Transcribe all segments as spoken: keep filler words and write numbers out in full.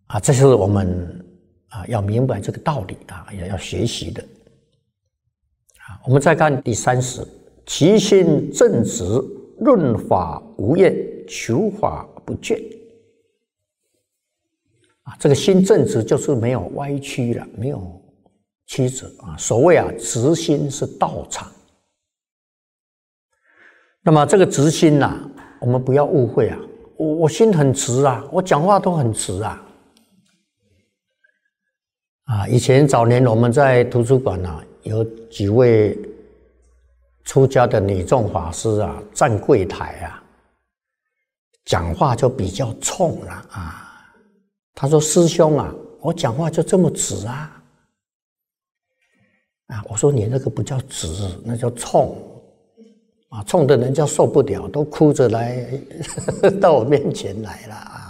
啊，这是我们啊要明白这个道理啊，也要学习的。啊，我们再看第三十，其心正直，论法无厌，求法不倦。啊，这个心正直就是没有歪曲了，没有曲折啊。所谓啊，直心是道场。那么这个直心呐、啊，我们不要误会啊，我我心很直啊，我讲话都很直啊。啊，以前早年我们在图书馆啊，有几位出家的女众法师啊，站柜台啊，讲话就比较冲了啊。他说：“师兄啊，我讲话就这么直啊。”啊，我说：“你那个不叫直，那叫冲啊，冲的人家受不了，都哭着来到我面前来了啊。”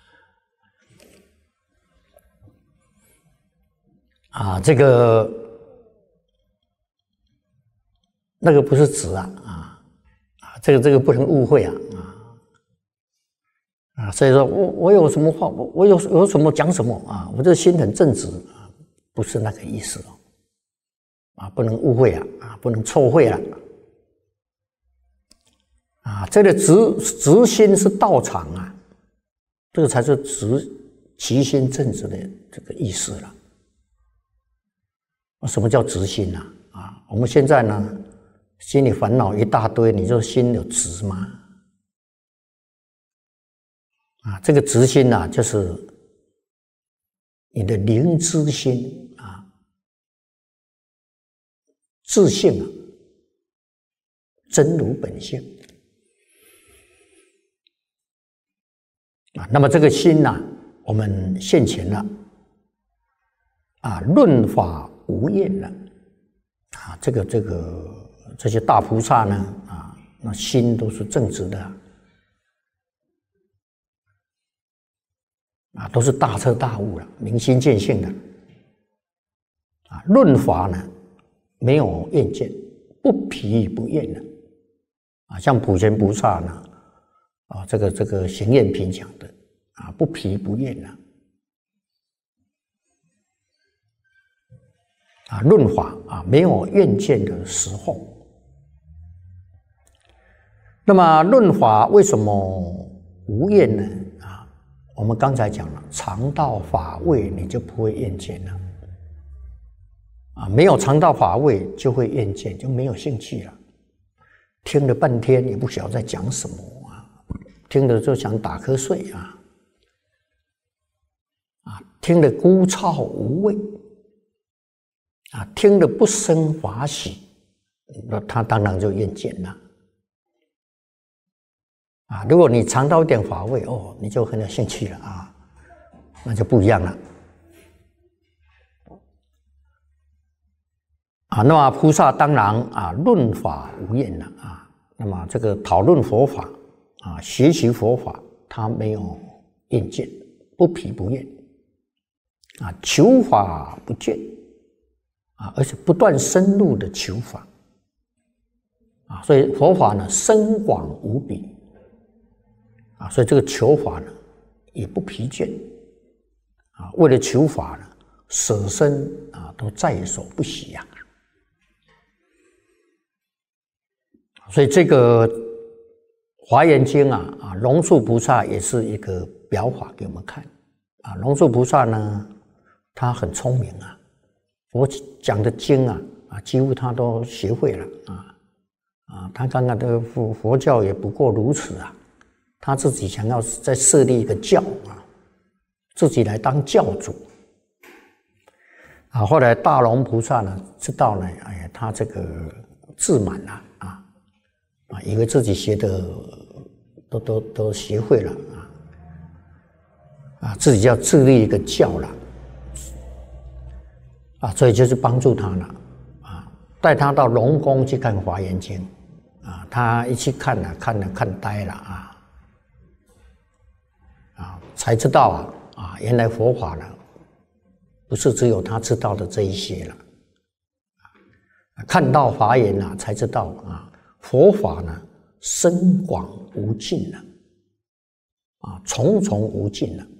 啊，这个那个不是直啊啊啊，这个这个不能误会啊啊啊！所以说我我有什么话，我我有有什么讲什么啊，我这心很正直啊，不是那个意思哦啊，不能误会啊啊，不能错会了啊！这个直直心是道场啊，这个才是直其心正直的这个意思了。什么叫直心呢？啊，我们现在呢，心里烦恼一大堆，你说心有直吗？啊，这个直心啊，就是你的灵知心啊，自性啊，真如本性啊。那么这个心呢、啊，我们现前了啊，论法无厌了啊，这个这个这些大菩萨呢啊，那心都是正直的啊，都是大彻大悟了，明心见性的啊。论法呢没有厌见，不疲不厌的啊，像普贤菩萨呢啊，这个这个行愿品讲的啊，不疲不厌的。啊，论法啊，没有怨见的时候。那么论法为什么无厌呢？啊，我们刚才讲了，尝到法味，你就不会厌见了。啊，没有尝到法味，就会厌见，就没有兴趣了。听了半天也不晓得在讲什么啊，听了就想打瞌睡啊。啊，听了枯燥无味。啊，听了不生法喜，那他当然就厌见了。啊，如果你尝到一点法味，哦，你就很有兴趣了啊，那就不一样了。啊，那么菩萨当然啊，论法无厌了啊。那么这个讨论佛法啊，学习佛法，他没有厌见，不疲不厌啊，求法不倦。啊，而且不断深入的求法，啊，所以佛法呢深广无比，啊，所以这个求法呢也不疲倦，啊，为了求法呢舍身啊都在所不惜呀、啊。所以这个《华严经》啊啊，龙树菩萨也是一个表法给我们看，啊，龙树菩萨呢他很聪明啊。我讲的经啊啊，几乎他都学会了啊啊！他刚刚的佛佛教也不过如此啊，他自己想要再设立一个教啊，自己来当教主啊。后来大龙菩萨呢知道呢，哎呀，他这个自满了啊啊，以为自己学的都都都学会了啊啊，自己要自立一个教了。啊，所以就是帮助他了，啊，带他到龙宫去看《华严经》，啊，他一去看了，看了看呆了啊，啊，才知道啊，啊，原来佛法呢，不是只有他知道的这一些了，啊，看到华严啊，才知道啊，佛法呢深广无尽了，啊，重重无尽了。